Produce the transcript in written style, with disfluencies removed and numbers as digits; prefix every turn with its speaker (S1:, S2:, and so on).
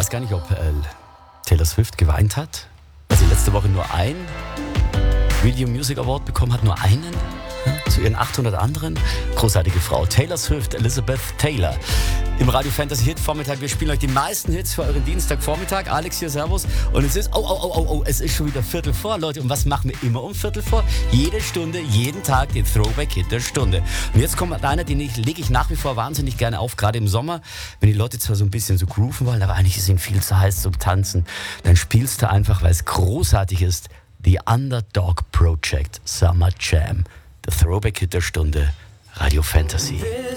S1: weiß gar nicht, ob Taylor Swift geweint hat, weil sie letzte Woche nur einen Video Music Award bekommen hat, nur einen, ja, zu ihren 800 anderen. Großartige Frau. Taylor Swift, Elizabeth Taylor. Im Radio Fantasy Hit Vormittag. Wir spielen euch die meisten Hits für euren Dienstagvormittag. Alex hier, servus. Und es ist, es ist schon wieder Viertel vor, Leute. Und was machen wir immer um Viertel vor? Jede Stunde, jeden Tag den Throwback-Hit der Stunde. Und jetzt kommt einer, den lege ich nach wie vor wahnsinnig gerne auf, gerade im Sommer. Wenn die Leute zwar so ein bisschen so grooven wollen, aber eigentlich ist ihnen viel zu heiß zum Tanzen, dann spielst du einfach, weil es großartig ist, The Underdog Project Summer Jam. Der Throwback-Hit der Stunde, Radio Fantasy.